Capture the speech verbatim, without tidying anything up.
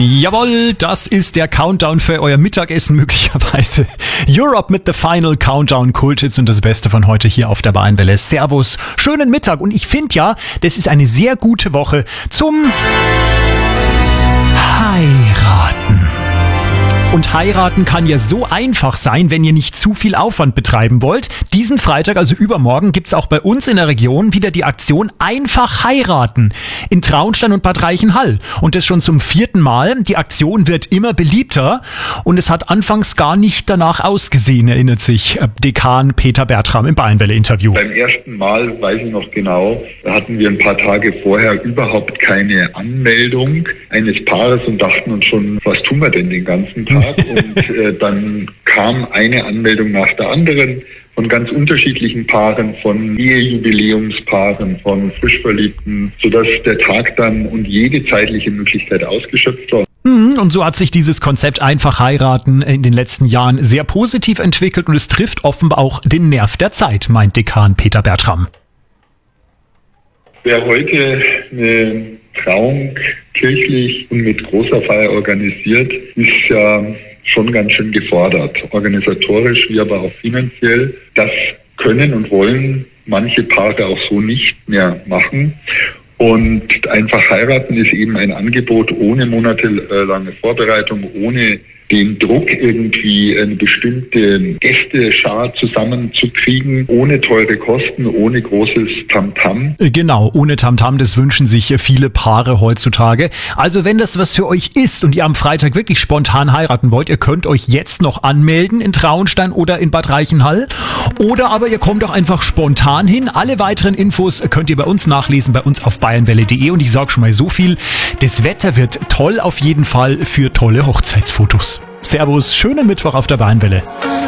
Jawohl, das ist der Countdown für euer Mittagessen möglicherweise. Europe mit The Final Countdown, Kulthits und das Beste von heute hier auf der Bayernwelle. Servus, schönen Mittag und ich finde ja, das ist eine sehr gute Woche zum Heiraten. Und heiraten kann ja so einfach sein, wenn ihr nicht zu viel Aufwand betreiben wollt. Diesen Freitag, also übermorgen, gibt's auch bei uns in der Region wieder die Aktion Einfach heiraten in Traunstein und Bad Reichenhall. Und das schon zum vierten Mal. Die Aktion wird immer beliebter und es hat anfangs gar nicht danach ausgesehen, erinnert sich Dekan Peter Bertram im Bayernwelle-Interview. Beim ersten Mal, weiß ich noch genau, da hatten wir ein paar Tage vorher überhaupt keine Anmeldung eines Paares und dachten uns schon, was tun wir denn den ganzen Tag? Und äh, dann kam eine Anmeldung nach der anderen von ganz unterschiedlichen Paaren, von Ehejubiläumspaaren, von Frischverliebten, sodass der Tag dann und jede zeitliche Möglichkeit ausgeschöpft war. Und so hat sich dieses Konzept Einfach heiraten in den letzten Jahren sehr positiv entwickelt und es trifft offenbar auch den Nerv der Zeit, meint Dekan Peter Bertram. Wer heute eine Trauung kirchlich und mit großer Feier organisiert, ist ja schon ganz schön gefordert, organisatorisch wie aber auch finanziell. Das können und wollen manche Paare auch so nicht mehr machen. Und Einfach heiraten ist eben ein Angebot ohne monatelange Vorbereitung, ohne den Druck, irgendwie eine bestimmte Gästeschar zusammenzukriegen, ohne teure Kosten, ohne großes Tamtam. Genau, ohne Tamtam, das wünschen sich viele Paare heutzutage. Also wenn das was für euch ist und ihr am Freitag wirklich spontan heiraten wollt, ihr könnt euch jetzt noch anmelden in Traunstein oder in Bad Reichenhall. Oder aber ihr kommt auch einfach spontan hin. Alle weiteren Infos könnt ihr bei uns nachlesen, bei uns auf bayernwelle punkt de. Und ich sage schon mal so viel, das Wetter wird toll auf jeden Fall für tolle Hochzeitsfotos. Servus, schönen Mittwoch auf der Bayernwelle.